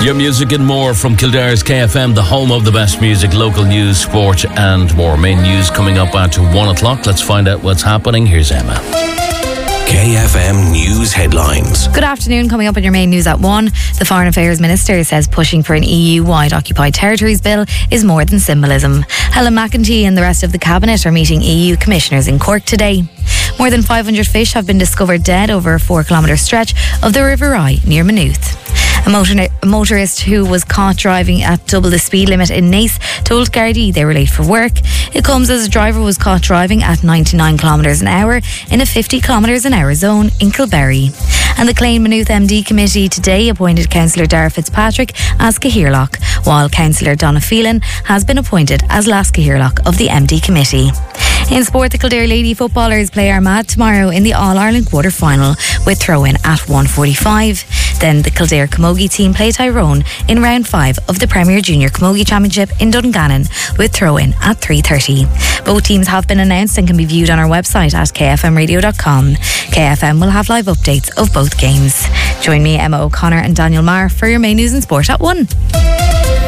Your music and more from Kildare's KFM, the home of the best music, local news, sport and more. Main news coming up at 1 o'clock. Let's find out what's happening. Here's Emma. KFM News Headlines. Good afternoon. Coming up in your main news at 1, the Foreign Affairs Minister says pushing for an EU-wide occupied territories bill is more than symbolism. Helen McEntee and the rest of the Cabinet are meeting EU commissioners in Cork today. More than 500 fish have been discovered dead over a 4-kilometre stretch of the River Rye near Maynooth. A motorist who was caught driving at double the speed limit in Naas told Gardaí they were late for work. It comes as a driver was caught driving at 99 kilometres an hour in a 50 kilometres an hour zone in Kilberry. And the Clane Maynooth MD Committee today appointed Councillor Dara Fitzpatrick as Cathaoirleach, while Councillor Donna Phelan has been appointed as last Cathaoirleach of the MD Committee. In sport, the Kildare Lady footballers play Armagh tomorrow in the All-Ireland quarter-final with throw-in at 1:45. Then the Kildare Camogie team play Tyrone in round 5 of the Premier Junior Camogie Championship in Dungannon with throw-in at 3:30. Both teams have been announced and can be viewed on our website at kfmradio.com. KFM will have live updates of both games. Join me, Emma O'Connor and Daniel Marr for your main news and sport at 1.